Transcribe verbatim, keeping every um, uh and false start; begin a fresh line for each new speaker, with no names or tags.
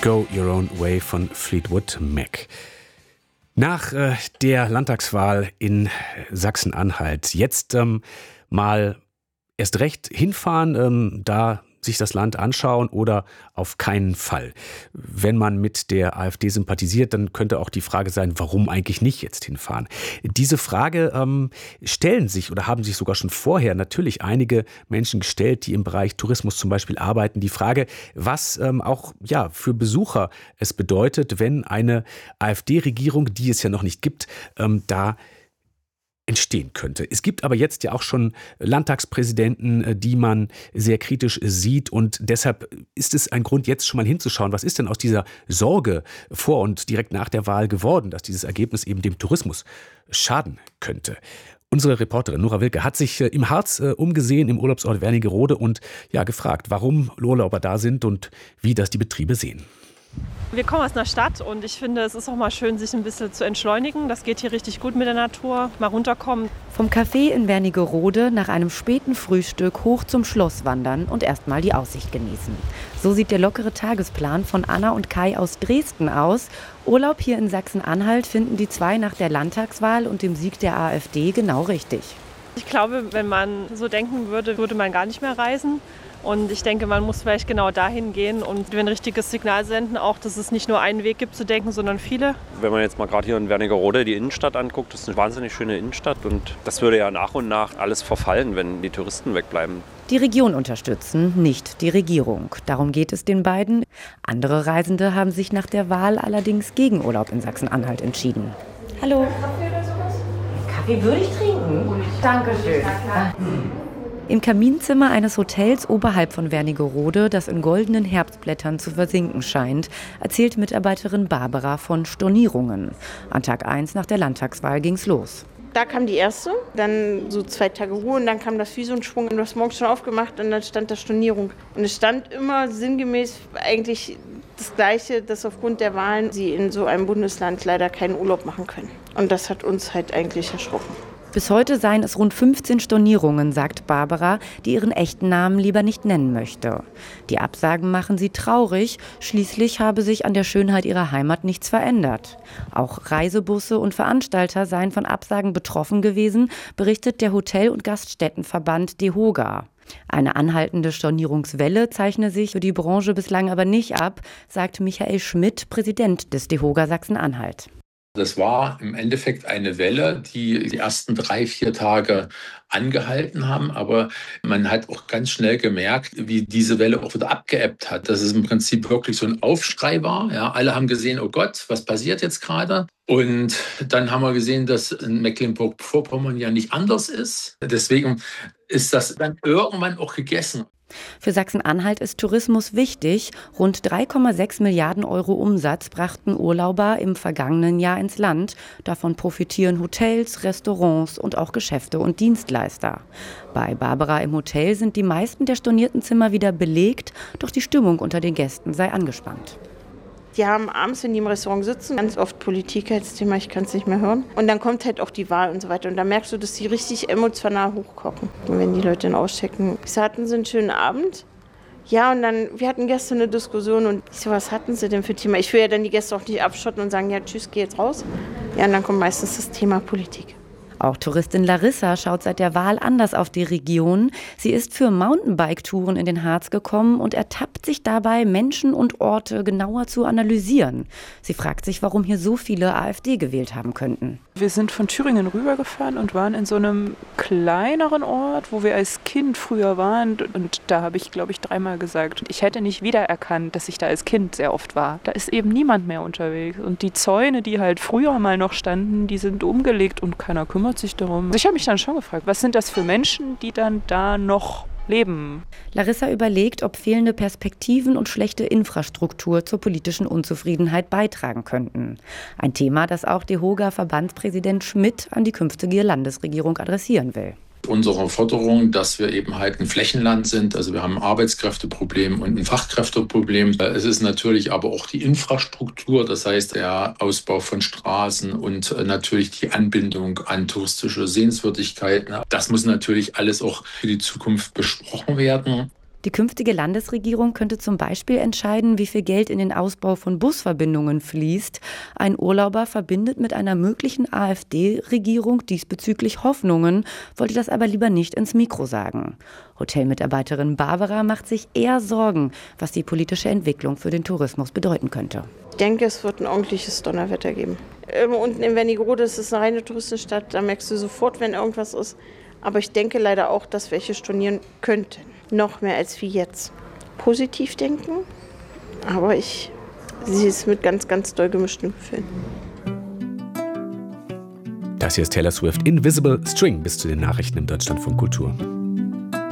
Go Your Own Way von Fleetwood Mac. Nach äh, der Landtagswahl in Sachsen-Anhalt jetzt ähm, mal erst recht hinfahren, ähm, da sich das Land anschauen oder auf keinen Fall. Wenn man mit der AfD sympathisiert, dann könnte auch die Frage sein, warum eigentlich nicht jetzt hinfahren? Diese Frage ähm, stellen sich oder haben sich sogar schon vorher natürlich einige Menschen gestellt, die im Bereich Tourismus zum Beispiel arbeiten. Die Frage, was ähm, auch ja für Besucher es bedeutet, wenn eine AfD-Regierung, die es ja noch nicht gibt, ähm, da entstehen könnte. Es gibt aber jetzt ja auch schon Landtagspräsidenten, die man sehr kritisch sieht, und deshalb ist es ein Grund, jetzt schon mal hinzuschauen, was ist denn aus dieser Sorge vor und direkt nach der Wahl geworden, dass dieses Ergebnis eben dem Tourismus schaden könnte. Unsere Reporterin Nora Wilke hat sich im Harz umgesehen, im Urlaubsort Wernigerode, und ja gefragt, warum Urlauber da sind und wie das die Betriebe sehen.
Wir kommen aus einer Stadt und ich finde, es ist auch mal schön, sich ein bisschen zu entschleunigen. Das geht hier richtig gut mit der Natur, mal runterkommen.
Vom Café in Wernigerode nach einem späten Frühstück hoch zum Schloss wandern und erstmal die Aussicht genießen. So sieht der lockere Tagesplan von Anna und Kai aus Dresden aus. Urlaub hier in Sachsen-Anhalt finden die zwei nach der Landtagswahl und dem Sieg der AfD genau richtig.
Ich glaube, wenn man so denken würde, würde man gar nicht mehr reisen. Und ich denke, man muss vielleicht genau dahin gehen und ein richtiges Signal senden, auch, dass es nicht nur einen Weg gibt zu denken, sondern viele.
Wenn man jetzt mal gerade hier in Wernigerode die Innenstadt anguckt, das ist eine wahnsinnig schöne Innenstadt, und das würde ja nach und nach alles verfallen, wenn die Touristen wegbleiben.
Die Region unterstützen, nicht die Regierung. Darum geht es den beiden. Andere Reisende haben sich nach der Wahl allerdings gegen Urlaub in Sachsen-Anhalt entschieden. Hallo.
Kaffee oder sowas?
Kaffee würde ich trinken. Dankeschön. Im Kaminzimmer eines Hotels oberhalb von Wernigerode, das in goldenen Herbstblättern zu versinken scheint, erzählt Mitarbeiterin Barbara von Stornierungen. An Tag eins nach der Landtagswahl ging's los.
Da kam die erste, dann so zwei Tage Ruhe und dann kam das wie so ein Schwung. Du hast morgens schon aufgemacht und dann stand da Stornierung. Und es stand immer sinngemäß eigentlich das Gleiche, dass aufgrund der Wahlen sie in so einem Bundesland leider keinen Urlaub machen können. Und das hat uns halt eigentlich erschrocken.
Bis heute seien es rund fünfzehn Stornierungen, sagt Barbara, die ihren echten Namen lieber nicht nennen möchte. Die Absagen machen sie traurig, schließlich habe sich an der Schönheit ihrer Heimat nichts verändert. Auch Reisebusse und Veranstalter seien von Absagen betroffen gewesen, berichtet der Hotel- und Gaststättenverband DEHOGA. Eine anhaltende Stornierungswelle zeichne sich für die Branche bislang aber nicht ab, sagt Michael Schmidt, Präsident des DEHOGA Sachsen-Anhalt.
Das war im Endeffekt eine Welle, die die ersten drei, vier Tage angehalten haben. Aber man hat auch ganz schnell gemerkt, wie diese Welle auch wieder abgeebbt hat. Dass es im Prinzip wirklich so ein Aufschrei war. Ja, alle haben gesehen, oh Gott, was passiert jetzt gerade? Und dann haben wir gesehen, dass in Mecklenburg-Vorpommern ja nicht anders ist. Deswegen ist das dann irgendwann auch gegessen.
Für Sachsen-Anhalt ist Tourismus wichtig. Rund drei Komma sechs Milliarden Euro Umsatz brachten Urlauber im vergangenen Jahr ins Land. Davon profitieren Hotels, Restaurants und auch Geschäfte und Dienstleister. Bei Barbara im Hotel sind die meisten der stornierten Zimmer wieder belegt, doch die Stimmung unter den Gästen sei angespannt.
Die haben abends, wenn die im Restaurant sitzen, ganz oft Politik als Thema, ich kann es nicht mehr hören. Und dann kommt halt auch die Wahl und so weiter. Und da merkst du, dass die richtig emotional hochkochen. Und wenn die Leute dann auschecken. Ich so, hatten sie einen schönen Abend? Ja, und dann, wir hatten gestern eine Diskussion und ich so, was hatten sie denn für Thema? Ich will ja dann die Gäste auch nicht abschotten und sagen, ja, tschüss, geh jetzt raus. Ja, und dann kommt meistens das Thema Politik.
Auch Touristin Larissa schaut seit der Wahl anders auf die Region. Sie ist für Mountainbike-Touren in den Harz gekommen und ertappt sich dabei, Menschen und Orte genauer zu analysieren. Sie fragt sich, warum hier so viele AfD gewählt haben könnten.
Wir sind von Thüringen rübergefahren und waren in so einem kleineren Ort, wo wir als Kind früher waren. Und da habe ich, glaube ich, dreimal gesagt, ich hätte nicht wiedererkannt, dass ich da als Kind sehr oft war. Da ist eben niemand mehr unterwegs. Und die Zäune, die halt früher mal noch standen, die sind umgelegt und keiner kümmert sich darum. Ich habe mich dann schon gefragt, was sind das für Menschen, die dann da noch leben?
Larissa überlegt, ob fehlende Perspektiven und schlechte Infrastruktur zur politischen Unzufriedenheit beitragen könnten. Ein Thema, das auch DEHOGA-Verbandspräsident Schmidt an die künftige Landesregierung adressieren will.
Unsere Forderung, dass wir eben halt ein Flächenland sind. Also wir haben ein Arbeitskräfteproblem und ein Fachkräfteproblem. Es ist natürlich aber auch die Infrastruktur, das heißt der Ausbau von Straßen und natürlich die Anbindung an touristische Sehenswürdigkeiten. Das muss natürlich alles auch für die Zukunft besprochen werden.
Die künftige Landesregierung könnte zum Beispiel entscheiden, wie viel Geld in den Ausbau von Busverbindungen fließt. Ein Urlauber verbindet mit einer möglichen AfD-Regierung diesbezüglich Hoffnungen, wollte das aber lieber nicht ins Mikro sagen. Hotelmitarbeiterin Barbara macht sich eher Sorgen, was die politische Entwicklung für den Tourismus bedeuten könnte.
Ich denke, es wird ein ordentliches Donnerwetter geben. Unten in Wernigerode ist es eine reine Touristenstadt, da merkst du sofort, wenn irgendwas ist. Aber ich denke leider auch, dass welche stornieren könnten. Noch mehr als wie jetzt. Positiv denken, aber ich sehe es mit ganz, ganz doll gemischten Gefühlen.
Das hier ist Taylor Swift, Invisible String, bis zu den Nachrichten im Deutschlandfunk Kultur.